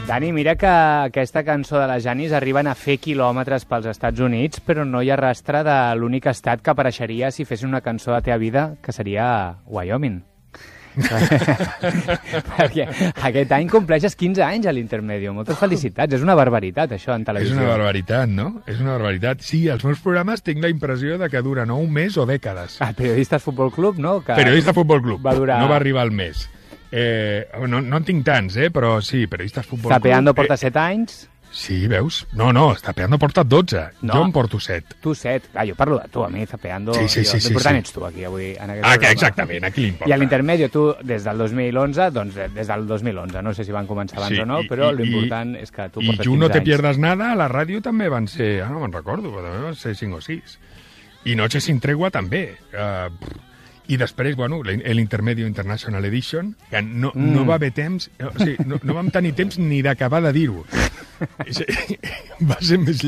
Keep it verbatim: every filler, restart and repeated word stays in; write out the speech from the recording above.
Dani, mira que aquesta cançó de la Janis arriben a fer quilòmetres pels Estats Units, però no hi ha rastre de l'únic estat que apareixeria si fessin una cançó de la teva vida, que seria Wyoming. Perquè aquest any compleixes quinze anys a l'Intermedio. Moltes felicitats. És una barbaritat, això, en televisió. És una barbaritat, no? És una barbaritat. Sí, els meus programes tinc la impressió de que duren o un mes o dècades. El Periodistes Futbol Club, no? Que Periodistes Futbol Club. Va durar... No va arribar al mes. Eh, no, no en tinc tants, eh? Però sí, Periodistes Futbol Club... Zapeando porta eh, set anys... Sí, veus? No, no, Zapeando porta dotze. No. Jo en porto set. Tu set. Ah, jo parlo de tu, a mi, Zapeando... Sí, sí, sí. L'important sí, sí. ets tu, aquí, avui, en aquest ah, programa. Exactament, aquí l'importa. I a l'Intermedio, tu, des del dos mil onze, doncs des del dos mil onze, no sé si van començar abans sí, o no, i, però i, l'important és que tu I portes Jo quinze no te anys. pierdas nada, a la ràdio també van ser... Ah, no me'n recordo, però també van ser cinc o sis. I Noche sin tregua també. Uh, I després, bueno, l'Intermedio International Edition, que no, mm. no va haver temps... O sigui, no, no vam tenir temps ni d'acabar de dir-ho. Va ser més